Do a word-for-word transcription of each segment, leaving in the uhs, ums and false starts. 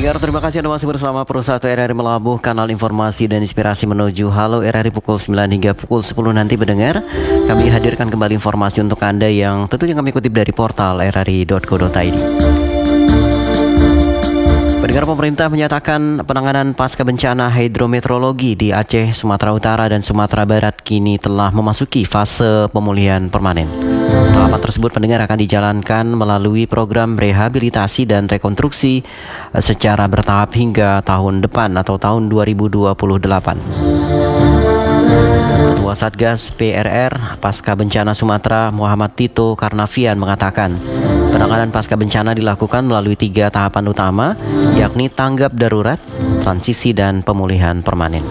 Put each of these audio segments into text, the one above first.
Pendengar, terima kasih Anda masih bersama Pro satu R R I Melabuh, kanal informasi dan inspirasi menuju Halo R R I pukul sembilan hingga pukul sepuluh nanti pendengar. Kami hadirkan kembali informasi untuk Anda yang tentunya kami kutip dari portal r r i dot co dot i d. Pendengar, pemerintah menyatakan penanganan pasca bencana hidrometeorologi di Aceh, Sumatera Utara, dan Sumatera Barat kini telah memasuki fase pemulihan permanen. Tahapan tersebut pendengar akan dijalankan melalui program rehabilitasi dan rekonstruksi secara bertahap hingga tahun depan atau tahun dua ribu dua puluh delapan. Ketua Satgas P R R Pasca Bencana Sumatera Muhammad Tito Karnavian mengatakan penanganan pasca bencana dilakukan melalui tiga tahapan utama, yakni tanggap darurat, transisi, dan pemulihan permanen.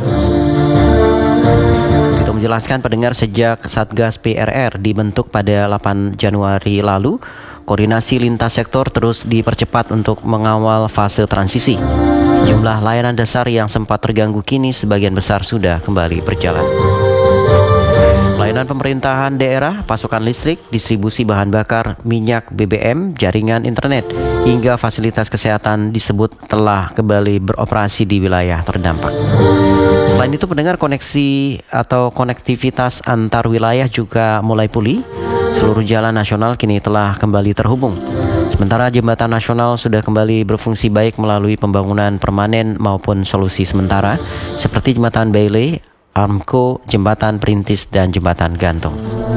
Itu menjelaskan pendengar sejak Satgas P R R dibentuk pada delapan Januari lalu, koordinasi lintas sektor terus dipercepat untuk mengawal fase transisi. Sejumlah layanan dasar yang sempat terganggu kini sebagian besar sudah kembali berjalan. Pelayanan pemerintahan daerah, pasokan listrik, distribusi bahan bakar, minyak, B B M, jaringan internet, hingga fasilitas kesehatan disebut telah kembali beroperasi di wilayah terdampak. Selain itu pendengar, koneksi atau konektivitas antar wilayah juga mulai pulih. Seluruh jalan nasional kini telah kembali terhubung. Sementara jembatan nasional sudah kembali berfungsi baik melalui pembangunan permanen maupun solusi sementara seperti jembatan Bailey, Armco, jembatan Perintis, dan jembatan gantung.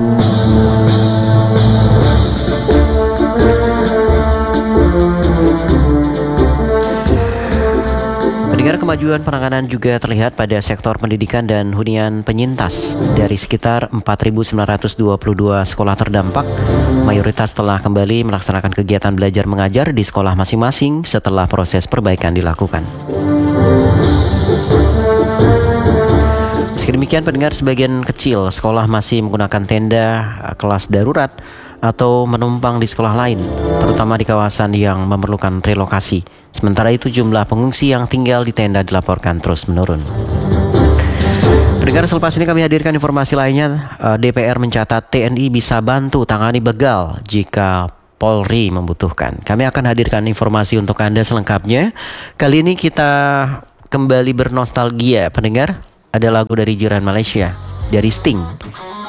Pendengar, kemajuan penanganan juga terlihat pada sektor pendidikan dan hunian penyintas. Dari sekitar empat ribu sembilan ratus dua puluh dua sekolah terdampak, mayoritas telah kembali melaksanakan kegiatan belajar mengajar di sekolah masing-masing setelah proses perbaikan dilakukan. Meski demikian pendengar, sebagian kecil sekolah masih menggunakan tenda, kelas darurat, atau menumpang di sekolah lain, terutama di kawasan yang memerlukan relokasi. Sementara itu jumlah pengungsi yang tinggal di tenda dilaporkan terus menurun. Pendengar, selepas ini kami hadirkan informasi lainnya. D P R mencatat T N I bisa bantu tangani begal jika Polri membutuhkan. Kami akan hadirkan informasi untuk Anda selengkapnya. Kali ini kita kembali bernostalgia pendengar. Ada lagu dari jiran Malaysia, dari Sting.